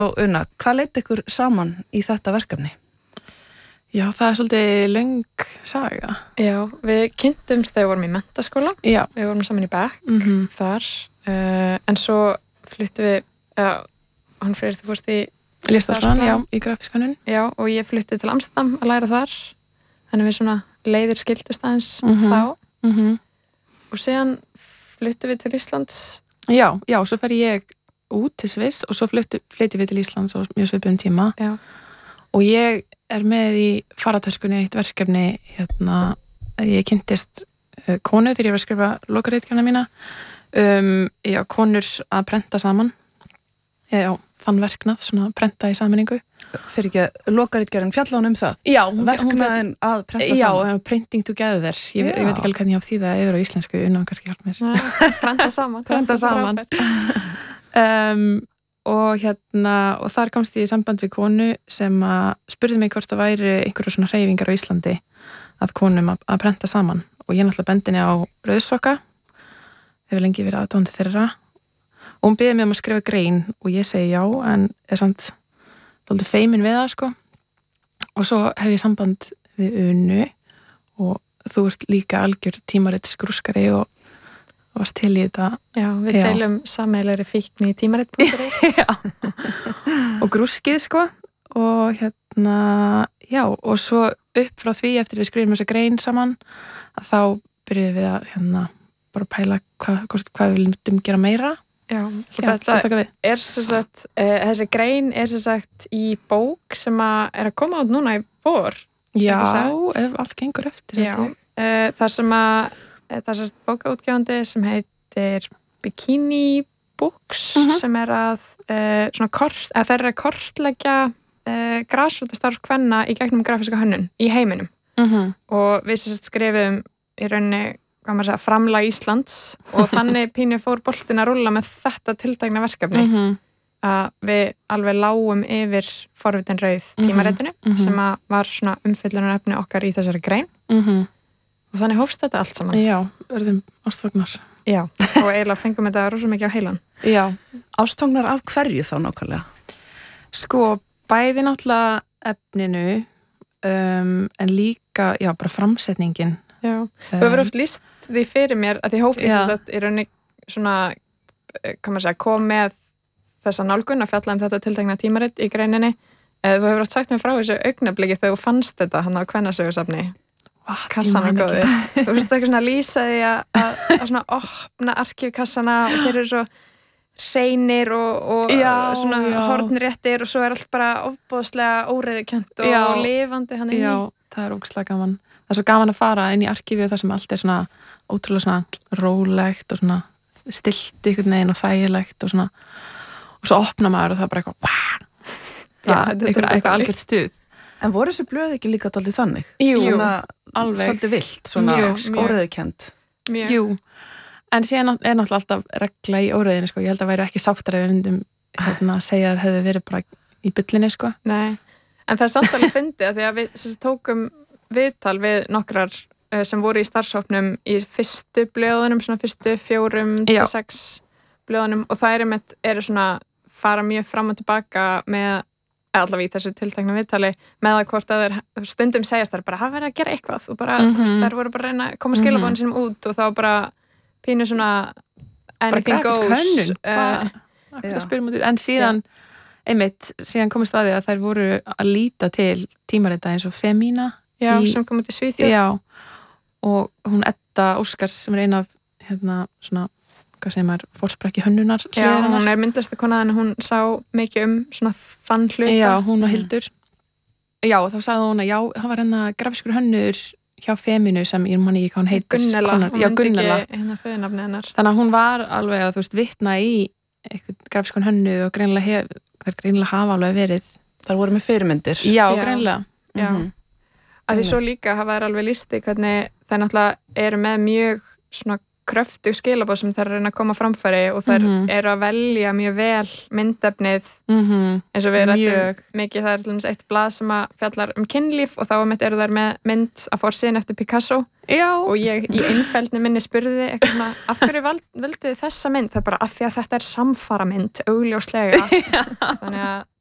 Og Una, hvað leit ykkur saman í þetta verkefni? Já, það svolítið löng saga. Já, við kynntumst þegar við vorum í menntaskóla. Já. Við vorum saman í bekk þar. En svo fluttum við, hann Freyr, þú fórst í Listaháskólann, já, í grafíska hönnun. Já, og ég flutti til Amsterdam að læra þar. Þannig við svona leiðir skildust aðeins þá. Og síðan fluttum við til Íslands. Já, svo fer ég út til Sviss og svo flytti við til Íslands á mjög svipuðum tíma. Já. Og ég með í faratöskunni eitt verkefni, ég kynntist konu þegar ég var að skrifa lokaritgerðina mína, konur að prenta saman. Já, þann verknað, svona prenta í sammenningu. Fyrir ekki að lokaritgerðin fjalla hún það? Já. Verknaðin að prenta saman? Já, printing together. Ég veit ekki alveg hvernig ég á því það yfir á íslensku, Una kannski hjálp mér. Prenta saman. Prenta saman. Og þar komst ég í samband við konu sem að spurði mig hvort það væri einhverja svona hreyfingar á Íslandi af konum að prenta saman. Og ég náttúrulega bendi henni á Rauðsokka, hefur lengi verið aðdáandi þeirra. Og hún biður mig að skrifa grein og ég segi já, en samt dálítið feimin við það, sko. Og svo hef ég samband við Unu og þú ert líka algjör tímaritsgrúskari og varst til í þetta. Já, við deilum sameiginlegri fíkn í tímarit.is. Já. Og grúskið, sko. Og og svo upp frá því eftir við skrifum þessa grein saman, að þá byrjuðum við að bara pæla hvað við viljum gera meira. Já, og þetta sem sagt, þessi grein sem sagt í bók sem er að koma át núna í vor. Já, ef allt gengur eftir. Já, það er bókaútgefandi sem heitir Bikini Books sem að það er að kortleggja grasrótarstarf kvenna í gegnum grafíska hönnun í heiminum. Og við sem sagt skrifum í rauninni framlag Íslands og þannig pínu fór boltin að rúlla með þetta tiltekna verkefni að við alveg lágum yfir forvitin rauð tímaritinu sem að var svona umfyllunarefni okkar í þessari grein og þannig hófst þetta allt saman. Já, verðum ástfagnar. Já, og eiginlega fengum þetta rosa mikið á heilan. Já. Ástfagnar af hverju þá nákvæmlega? Sko, bæði náttúrulega efninu en líka, bara framsetningin. Já, þú hefur oft lýst því fyrir mér að því hófið þess að í rauninni svona, kom með þessa nálgun að fjalla þetta tiltekna tímarit í greininni. Þú hefur oft sagt mér frá þessu augnabliki þegar þú fannst þetta hann á kvennasögursafni. Kassan góði. Þú veist eitthvað svona lýsaði að svona opna arkífkassana og þeir eru svo hreinir og svona hornréttir og svo allt bara ofboðslega óreiðukennt og lifandi hann inni. Já, það ógeðslega gaman. Það svo gaman að fara inn í arkífi og það sem allt svona ótrúlega svona rólegt og svona stillt einhvern veginn og þægilegt og svona og svo opna maður og það bara eitthvað algjört stuð. En voru þessi blöð ekki líka dálítið þannig? Jú, alveg. Svolítið vilt, svona óreiðukent. Jú, en síðan náttúrulega alltaf regla í óreiðinu, sko. Ég held að væri ekki sáttar ef við myndum segja að hefði verið bara í byllinni, sko. Nei, en það er samt alveg fyndið að því að við tókum viðtal við nokkrar sem voru í starfshópnum í fyrstu blöðunum, svona fyrstu 4-6 blöðunum og það eru svona fara mjög fram og tilbaka með allavega í þessu tiltekna viðtali með að hvort að þeir stundum segjast þær bara hafa verið að gera eitthvað og bara þær voru bara að reyna að koma skilabóðin sínum út og þá bara pínu svona anything goes en síðan síðan komist að því að þær voru að líta til tímarita eins og Femína sem kom út í Svíþjóð og hún Edda Óskars sem er ein af svona, hvað segir maður, fórsprakki hönnunar hún er myndlistakona en hún sá mikið svona þann hluta hún og Hildur og þá sagði hún að það var grafískur hönnur hjá Femínu sem ég manni ekki hvað hún heitir Gunnela, hún myndi Gunnela. ekki föðunafni hennar þannig að hún var alveg að vitna í eitthvað grafískun hönnu og greinilega hafa alveg verið þar voru með fyrirmyndir greinilega að því svo líka hafa þær alveg listi hvernig þær náttúrulega eru með mjög svona kröftug skilaboð sem þær reyna að koma framfæri og þær eru að velja mjög vel myndefnið eins og við rættum mikið, það til dæmis eitt blað sem að fjallar kynlíf og þá eru þær með mynd að forsíðan eftir Picasso og ég í einfeldni minni spurði eitthvað af hverju völdu þessa mynd, það bara af því að þetta samfara mynd, augljóslega þannig að